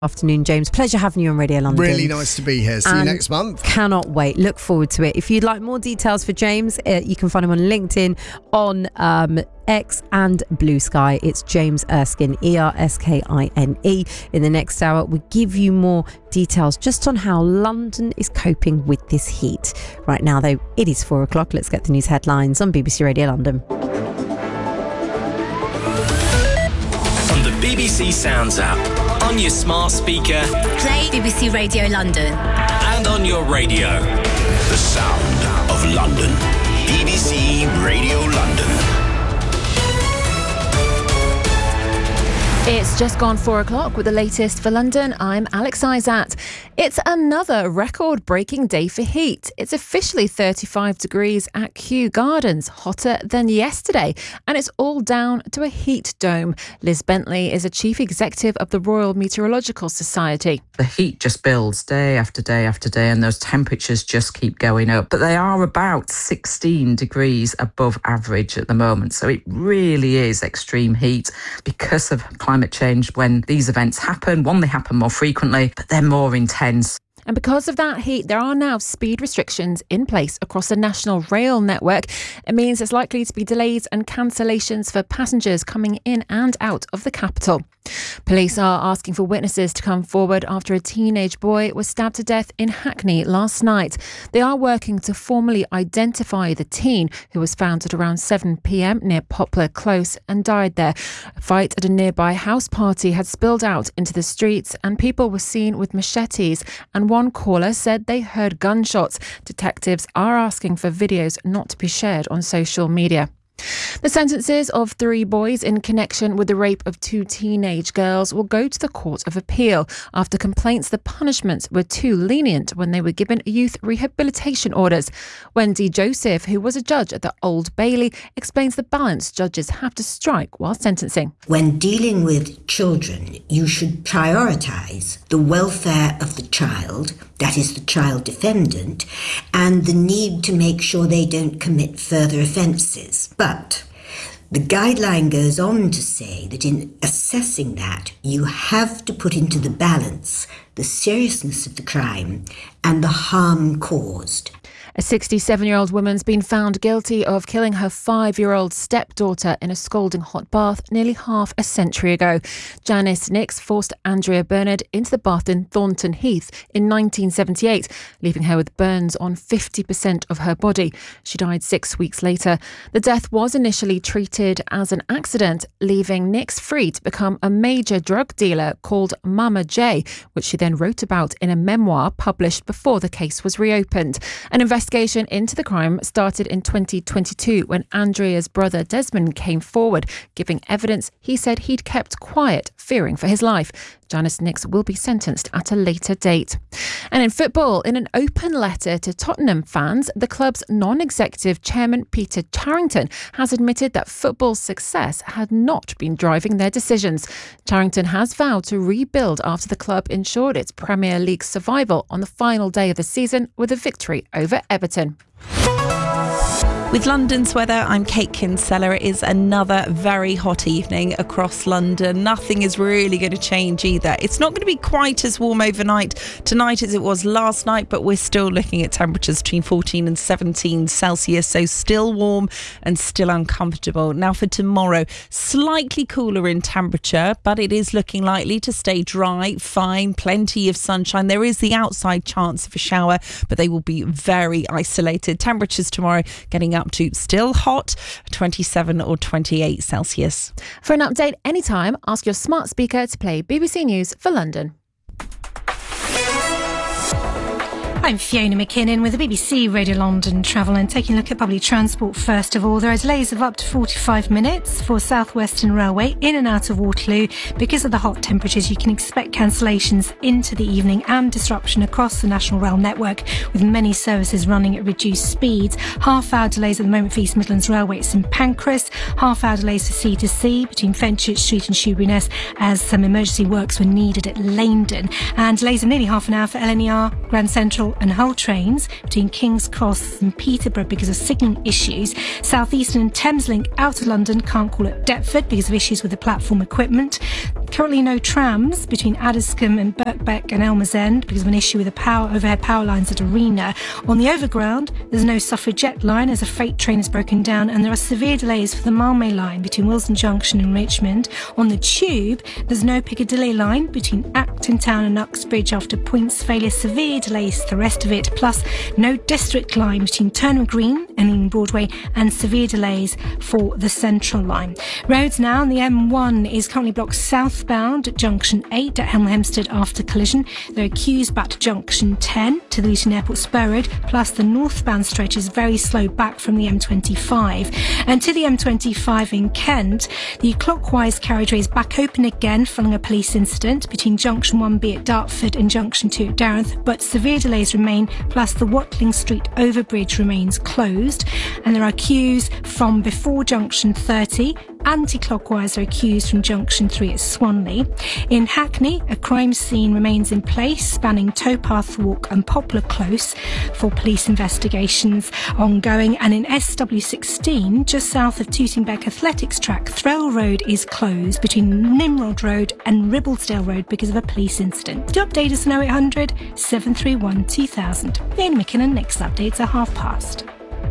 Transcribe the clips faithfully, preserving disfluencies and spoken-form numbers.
Afternoon, James. Pleasure having you on Radio London. Really nice to be here. See and you next month. Cannot wait. Look forward to it. If you'd like more details for James, uh, you can find him on LinkedIn, on um, X and Blue Sky. It's James Erskine, E R S K I N E. In the next hour, we give you more details just on how London is coping with this heat. Right now, though, it is four o'clock. Let's get the news headlines on B B C Radio London. From the B B C Sounds app, on your smart speaker, play B B C Radio London, and on your radio. The sound of London. B B C Radio London. It's just gone four o'clock with the latest for London. I'm Alex Isaac. It's another record-breaking day for heat. It's officially thirty-five degrees at Kew Gardens, hotter than yesterday, and it's all down to a heat dome. Liz Bentley is a chief executive of the Royal Meteorological Society. The heat just builds day after day after day, and those temperatures just keep going up. But they are about sixteen degrees above average at the moment, so it really is extreme heat because of climate change. When these events happen, one, they happen more frequently, but they're more intense. And because of that heat, there are now speed restrictions in place across the national rail network. It means there's likely to be delays and cancellations for passengers coming in and out of the capital. Police are asking for witnesses to come forward after a teenage boy was stabbed to death in Hackney last night. They are working to formally identify the teen who was found at around seven p.m. near Poplar Close and died there. A fight at a nearby house party had spilled out into the streets and people were seen with machetes, and one caller said they heard gunshots. Detectives are asking for videos not to be shared on social media. The sentences of three boys in connection with the rape of two teenage girls will go to the Court of Appeal after complaints the punishments were too lenient when they were given youth rehabilitation orders. Wendy Joseph, who was a judge at the Old Bailey, explains the balance judges have to strike while sentencing. When dealing with children, you should prioritise the welfare of the child, that is the child defendant, and the need to make sure they don't commit further offences. But the guideline goes on to say that in assessing that, you have to put into the balance the seriousness of the crime and the harm caused. A sixty-seven-year-old woman's been found guilty of killing her five-year-old stepdaughter in a scalding hot bath nearly half a century ago. Janice Nix forced Andrea Bernard into the bath in Thornton Heath in nineteen seventy-eight, leaving her with burns on fifty percent of her body. She died six weeks later. The death was initially treated as an accident, leaving Nix free to become a major drug dealer called Mama J, which she then wrote about in a memoir published before the case was reopened. An investigation into the crime started in twenty twenty-two when Andrea's brother Desmond came forward, giving evidence he said he'd kept quiet, fearing for his life. Janice Nix will be sentenced at a later date. And in football, in an open letter to Tottenham fans, the club's non-executive chairman Peter Charrington has admitted that football's success had not been driving their decisions. Charrington has vowed to rebuild after the club ensured its Premier League survival on the final day of the season with a victory over Everton. With London's weather, I'm Kate Kinsella. It is another very hot evening across London. Nothing is really going to change either. It's not going to be quite as warm overnight tonight as it was last night, but we're still looking at temperatures between fourteen and seventeen Celsius, so still warm and still uncomfortable. Now for tomorrow, slightly cooler in temperature, but it is looking likely to stay dry, fine, plenty of sunshine. There is the outside chance of a shower, but they will be very isolated. Temperatures tomorrow getting up up to still hot, twenty-seven or twenty-eight Celsius. For an update anytime, ask your smart speaker to play B B C News for London. I'm Fiona McKinnon with the B B C Radio London Travel, and taking a look at public transport first of all. There are delays of up to forty-five minutes for South Western Railway in and out of Waterloo. Because of the hot temperatures, you can expect cancellations into the evening and disruption across the National Rail network, with many services running at reduced speeds. Half-hour delays at the moment for East Midlands Railway at St Pancras. Half-hour delays for C to C between Fenchurch Street and Shoeburyness as some emergency works were needed at Langdon. And delays of nearly half an hour for L N E R, Grand Central and Hull trains between King's Cross and Peterborough because of signalling issues. South Eastern and Thameslink out of London can't call at Deptford because of issues with the platform equipment. Currently no trams between Addiscombe and Birkbeck and Elmer's End because of an issue with the power overhead power lines at Arena. On the overground, there's no Suffragette line as a freight train is broken down, and there are severe delays for the Malmay line between Wilson Junction and Richmond. On the tube, there's no Piccadilly line between Acton Town and Uxbridge after points failure. Severe delays for the rest of it, plus no District line between Turnham Green and Ealing Broadway, and severe delays for the Central line. Roads now, and the M one is currently blocked southbound at Junction eight at Hemel Hempstead after collision. There are queues back to Junction ten to the Luton Airport Spur Road, plus the northbound stretch is very slow back from the M twenty-five. And to the M twenty-five in Kent, the clockwise carriageway is back open again following a police incident between Junction one B at Dartford and Junction two at Dartmouth, but severe delays remain, plus the Watling Street overbridge remains closed, and there are queues from before Junction thirty. Anti-clockwise are queues from Junction three at Swanley. In Hackney, a crime scene remains in place spanning Towpath Walk and Poplar Close for police investigations ongoing. And in S W sixteen, just south of Tootingbeck Athletics Track, Thrale Road is closed between Nimrod Road and Ribblesdale Road because of a police incident. To update us on oh eight hundred, seven three one, two thousand. Fiona McKinnon, next updates are half past.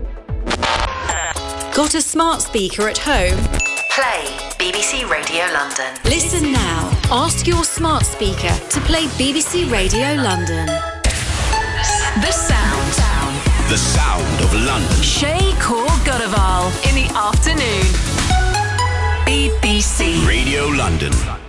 Got a smart speaker at home? Play B B C Radio London. Listen now. Ask your smart speaker to play B B C Radio London. The sound. The sound of London. Shay Kaur Godaval in the afternoon. B B C Radio London.